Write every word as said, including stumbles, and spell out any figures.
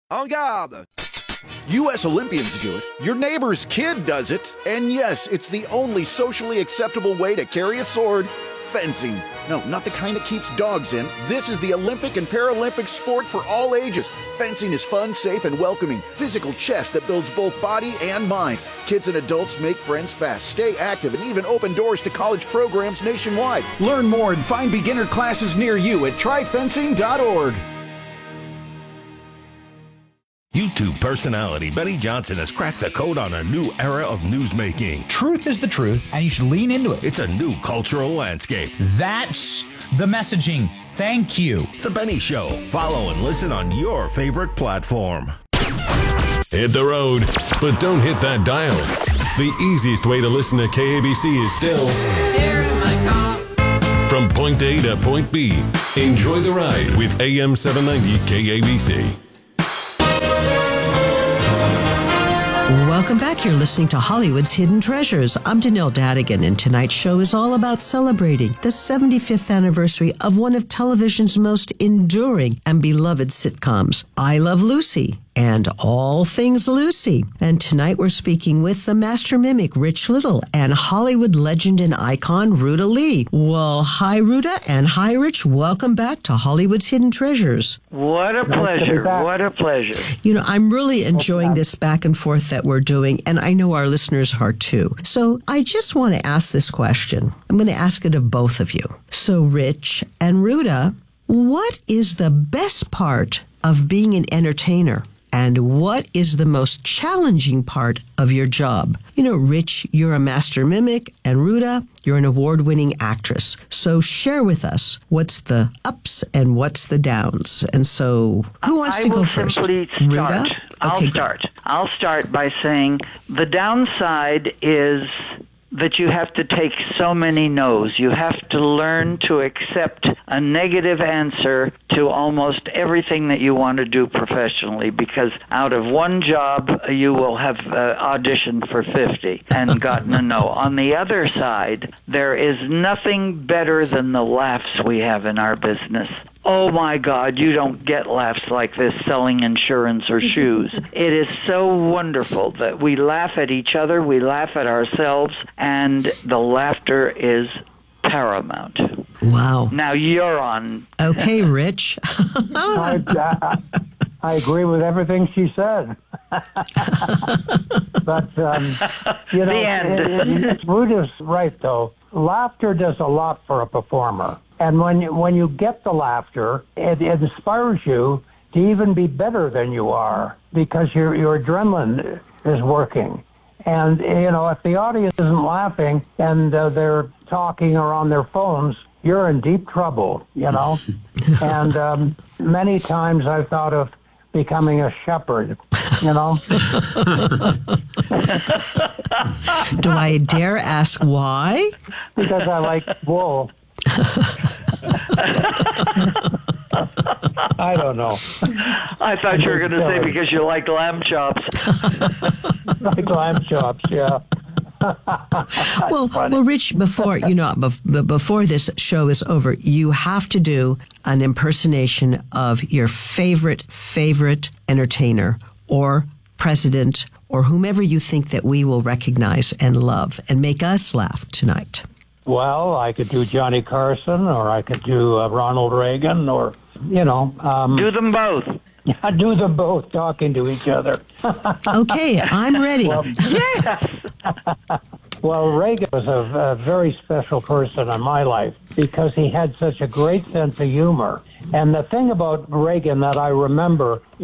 En garde! U S Olympians do it, your neighbor's kid does it, and yes, it's the only socially acceptable way to carry a sword, fencing. No, not the kind that keeps dogs in. This is the Olympic and Paralympic sport for all ages. Fencing is fun, safe, and welcoming. Physical chess that builds both body and mind. Kids and adults make friends fast, stay active, and even open doors to college programs nationwide. Learn more and find beginner classes near you at try fencing dot org. YouTube personality Benny Johnson has cracked the code on a new era of newsmaking. Truth is the truth, and you should lean into it. It's a new cultural landscape. That's the messaging. Thank you. The Benny Show. Follow and listen on your favorite platform. Hit the road, but don't hit that dial. The easiest way to listen to K A B C is still here in my car. From point A to point B. Enjoy the ride with A M seven ninety K A B C. Welcome back. You're listening to Hollywood's Hidden Treasures. I'm Danelle Dadigan, and tonight's show is all about celebrating the seventy-fifth anniversary of one of television's most enduring and beloved sitcoms, I Love Lucy, and All Things Lucy. And tonight we're speaking with the master mimic, Rich Little, and Hollywood legend and icon, Ruta Lee. Well, hi, Ruta, and hi, Rich. Welcome back to Hollywood's Hidden Treasures. What a pleasure. What a pleasure. You know, I'm really enjoying this back and forth that we're doing, and I know our listeners are too. So I just want to ask this question. I'm going to ask it of both of you. So, Rich and Ruta, what is the best part of being an entertainer? And what is the most challenging part of your job? You know, Rich, you're a master mimic, and Ruta, you're an award-winning actress. So share with us what's the ups and what's the downs. And so, who wants I to go will first? simply start. Ruta? I'll Okay, start. I'll start by saying the downside is that you have to take so many no's. You have to learn to accept a negative answer to almost everything that you want to do professionally, because out of one job, you will have uh, auditioned for fifty and gotten a no. On the other side, there is nothing better than the laughs we have in our business. Oh, my God, you don't get laughs like this selling insurance or shoes. It is so wonderful that we laugh at each other, we laugh at ourselves, and the laughter is paramount. Wow. Now you're on. Okay, Rich. I, I, I agree with everything she said. But, um, you know, The end. it, it, Ruta's right, though. Laughter does a lot for a performer. And when you, when you get the laughter, it, it inspires you to even be better than you are, because your your adrenaline is working. And, you know, if the audience isn't laughing and uh, they're talking or on their phones, you're in deep trouble, you know. And um, many times I've thought of becoming a shepherd, you know. Do I dare ask why? Because I like wool. I don't know. I thought you were going to say because you like lamb chops. Like lamb chops, yeah. well, well, Rich, before you know, bef- before this show is over, you have to do an impersonation of your favorite, favorite entertainer or president or whomever you think that we will recognize and love and make us laugh tonight. Well, I could do Johnny Carson, or I could do uh, Ronald Reagan, or, you know. Um, do them both. Yeah, do them both talking to each other. Okay, I'm ready. Well, yes. Well, Reagan was a, a very special person in my life because he had such a great sense of humor. And the thing about Reagan that I remember